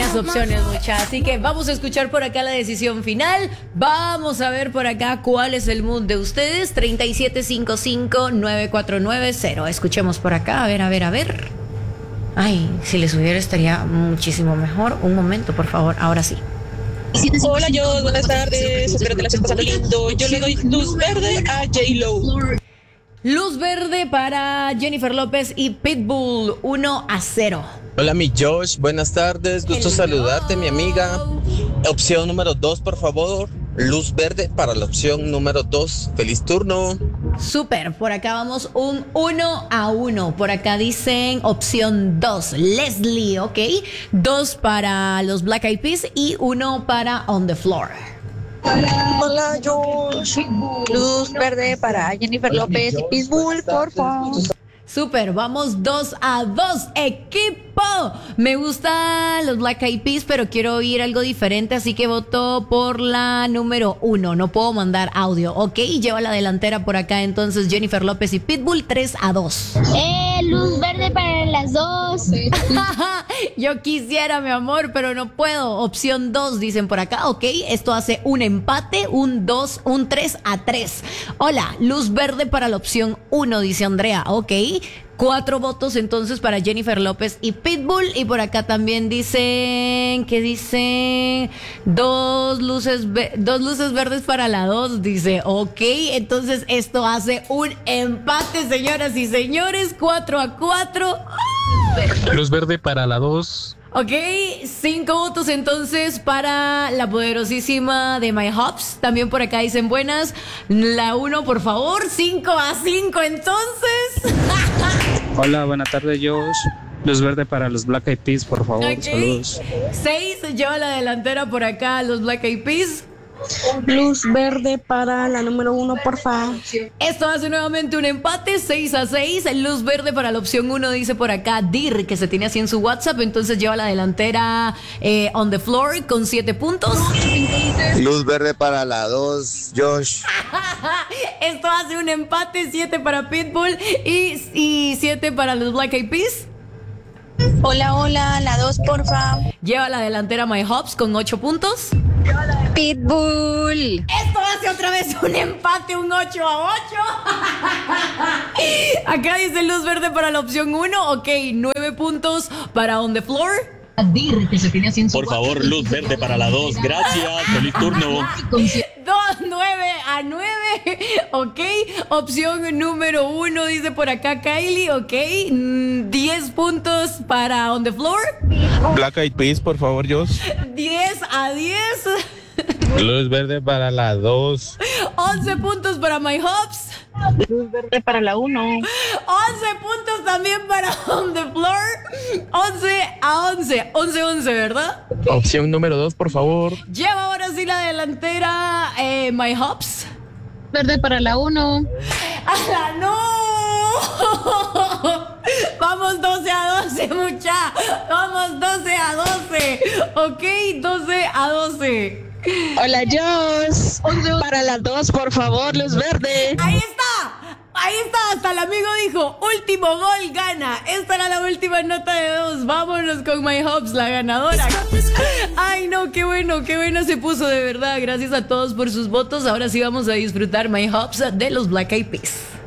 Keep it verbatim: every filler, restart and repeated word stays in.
buenas opciones, muchachos. Así que vamos a escuchar por acá la decisión final. Vamos a ver por acá cuál es el mood de ustedes. treinta y siete cincuenta y cinco, noventa y cuatro noventa. Escuchemos por acá. A ver, a ver, a ver. Ay, si les hubiera estaría muchísimo mejor. Un momento, por favor. Ahora sí. Hola, yo, buenas tardes. Espero que la estés pasando lindo. Yo le doy luz verde a J-Lo. Luz verde para Jennifer López y Pitbull, uno a cero. Hola, mi Josh, buenas tardes, gusto Hello. saludarte, mi amiga. Opción número dos, por favor. Luz verde para la opción número dos. Feliz turno. Súper, por acá vamos un uno a uno. Por acá dicen opción dos, Leslie, ¿ok? Dos para los Black Eyed Peas y uno para On the Floor. Hola, Josh. Luz verde para Jennifer López y Pitbull, por favor. Súper, vamos dos a dos, equipo. Me gustan los Black Eyed Peas, pero quiero oír algo diferente, así que voto por la número uno. No puedo mandar audio, ¿ok? Lleva la delantera por acá entonces Jennifer López y Pitbull, tres a dos. Eh, luz verde para las dos. Yo quisiera, mi amor, pero no puedo. Opción dos, dicen por acá, ok. Esto hace un empate, un dos, un tres a tres. Hola, luz verde para la opción uno, dice Andrea, ok. Cuatro votos entonces para Jennifer López y Pitbull. Y por acá también dicen, ¿qué dicen? Dos luces, ve- dos luces verdes para la dos, dice, ok. Entonces esto hace un empate, señoras y señores, cuatro a cuatro. Luz verde para la dos. Ok, cinco votos entonces para la poderosísima de My Hops. También por acá dicen buenas. La uno, por favor, cinco a cinco entonces. Hola, buenas tardes, Josh. Luz verde para los Black Eyed Peas, por favor. Ok. Saludos. seis lleva la delantera por acá los Black Eyed Peas. Luz verde para la número uno, por favor. Esto hace nuevamente un empate, seis a seis. Luz verde para la opción uno, dice por acá Dir, que se tiene así en su WhatsApp. Entonces lleva la delantera eh, On the Floor con siete puntos. Luz verde para la dos, Josh. Esto hace un empate, siete para Pitbull y siete para los Black Eyed Peas. Hola, hola, la dos, por favor. Lleva la delantera My Hops con ocho puntos. Pitbull. Esto hace otra vez un empate, un ocho a ocho. Acá dice luz verde para la opción uno. Ok, nueve puntos para On the Floor. Por favor, luz verde para la dos. Gracias. Feliz turno. Dos, nueve a nueve. Ok, opción número uno, dice por acá Kylie. Ok, mm, diez puntos para On the Floor. Black Eyed Peas, por favor, Josh. diez a diez. Luz verde para la dos. once puntos para My Hops. Luz verde para la uno. once puntos también para On the Floor. once a once. once a once, ¿verdad? Opción número dos, por favor. Lleva ahora sí la delantera eh, My Hops. Verde para la uno. ¡Ala, no! Vamos doce a doce, mucha. Vamos doce a doce. Ok, doce a doce. Hola, Josh. Para las dos, por favor, luz verde. Ahí está. Ahí está, hasta el amigo dijo, último gol gana. Esta era la última nota de dos. Vámonos con My Hops, la ganadora. Ay, no, qué bueno, qué bueno se puso, de verdad. Gracias a todos por sus votos. Ahora sí vamos a disfrutar My Hops de los Black Eyed Peas.